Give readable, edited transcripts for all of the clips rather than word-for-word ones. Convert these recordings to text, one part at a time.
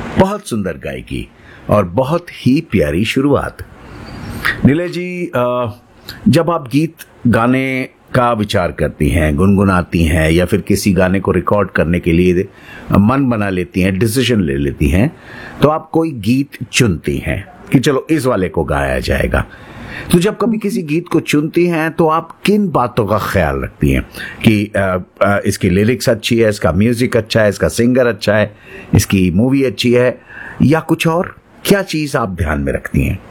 बहुत सुंदर गायकी और बहुत ही प्यारी शुरुआत। नीले जी, जब आप गीत गाने का विचार करती हैं, गुनगुनाती हैं, या फिर किसी गाने को रिकॉर्ड करने के लिए मन बना लेती हैं, डिसीजन ले लेती हैं, तो आप कोई गीत चुनती हैं कि चलो इस वाले को गाया जाएगा। तो जब कभी किसी गीत को चुनती हैं तो आप किन बातों का ख्याल रखती हैं कि इसकी लिरिक्स अच्छी है, इसका म्यूजिक अच्छा है, इसका सिंगर अच्छा है, इसकी मूवी अच्छी है, या कुछ और? क्या चीज आप ध्यान में रखती हैं?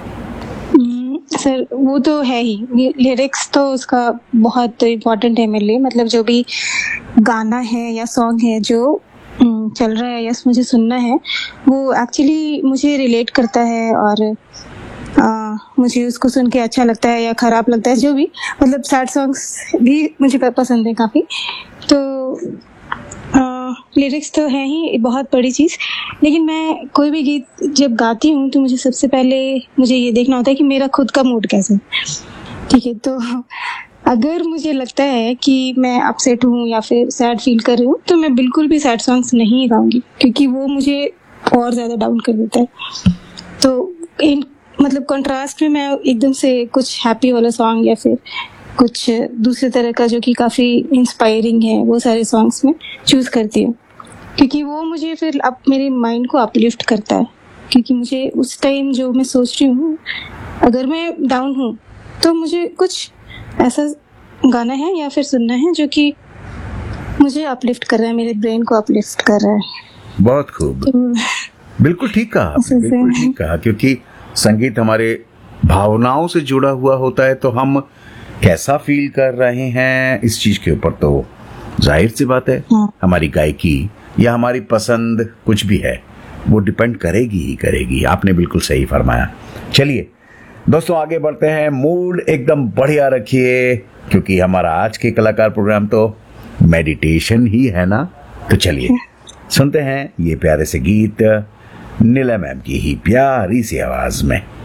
सर, वो तो है ही, लिरिक्स तो उसका बहुत इम्पोर्टेंट है मेरे लिए। मतलब जो भी गाना है या सॉन्ग है जो चल रहा है या मुझे सुनना है, वो एक्चुअली मुझे रिलेट करता है और मुझे उसको सुन के अच्छा लगता है या खराब लगता है, जो भी। मतलब सैड सॉन्ग्स भी मुझे पसंद है काफ़ी। तो लिरिक्स तो है ही बहुत बड़ी चीज़। लेकिन मैं कोई भी गीत जब गाती हूँ तो मुझे सबसे पहले मुझे ये देखना होता है कि मेरा खुद का मूड कैसा है। ठीक है, तो अगर मुझे लगता है कि मैं अपसेट हूँ या फिर सैड फील कर रही हूँ तो मैं बिल्कुल भी सैड सॉन्ग्स नहीं गाऊंगी, क्योंकि वो मुझे और ज़्यादा डाउन कर देता है। तो मतलब कंट्रास्ट में मैं एकदम से कुछ हैप्पी वाला सॉन्ग या फिर कुछ दूसरे तरह का जो कि काफ़ी इंस्पायरिंग है, वो सारे सॉन्ग्स में चूज़ करती हूँ, क्योंकि वो मुझे फिर मेरे माइंड को अपलिफ्ट करता है। क्योंकि मुझे उस टाइम जो मैं सोच रही हूँ, अगर मैं डाउन हूँ तो मुझे कुछ ऐसा गाना है या फिर सुनना है जो कि मुझे अपलिफ्ट कर रहा है, मेरे ब्रेन को अपलिफ्ट कर रहा है। बहुत खूब, बिल्कुल ठीक कहा आपने, बिल्कुल ठीक कहा। क्योंकि संगीत हमारे भावनाओं से जुड़ा हुआ होता है, तो हम कैसा फील कर रहे हैं इस चीज के ऊपर तो जाहिर सी बात है हमारी गायकी या हमारी पसंद कुछ भी है वो डिपेंड करेगी ही करेगी। आपने बिल्कुल सही फरमाया। चलिए दोस्तों, आगे बढ़ते हैं। मूड एकदम बढ़िया रखिए, क्योंकि हमारा आज के कलाकार प्रोग्राम तो मेडिटेशन ही है ना। तो चलिए सुनते हैं ये प्यारे से गीत नीलम मैम की ही प्यारी सी आवाज में।